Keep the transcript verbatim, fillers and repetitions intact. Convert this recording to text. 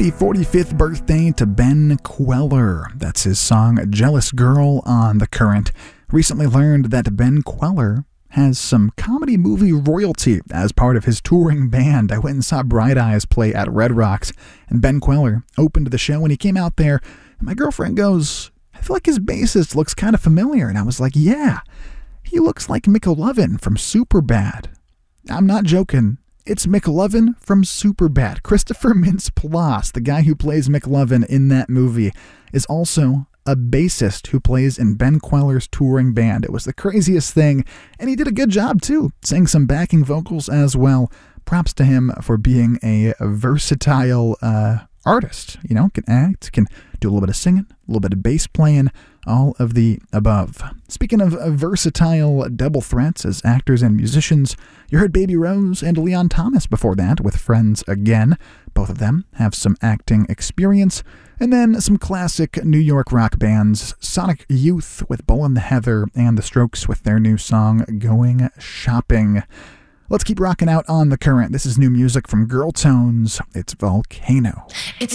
Happy forty-fifth birthday to Ben Kweller. That's his song Jealous Girl on The Current. Recently learned that Ben Kweller has some comedy movie royalty as part of his touring band. I went and saw Bright Eyes play at Red Rocks, and Ben Kweller opened the show. When he came out there, my girlfriend goes, I feel like his bassist looks kind of familiar. And I was like, yeah, he looks like McLovin from Superbad. I'm not joking. It's McLovin from Superbad. Christopher Mintz-Plasse, the guy who plays McLovin in that movie, is also a bassist who plays in Ben Kweller's touring band. It was the craziest thing, and he did a good job too, sang some backing vocals as well. Props to him for being a versatile uh, artist. You know, can act, can do a little bit of singing, a little bit of bass playing, all of the above. Speaking of versatile double threats as actors and musicians, you heard Baby Rose and Leon Thomas before that with Friends Again. Both of them have some acting experience. And then some classic New York rock bands, Sonic Youth with Bull in the Heather and The Strokes with their new song, Going Shopping. Let's keep rocking out on The Current. This is new music from Girl Tones. It's Volcano. It's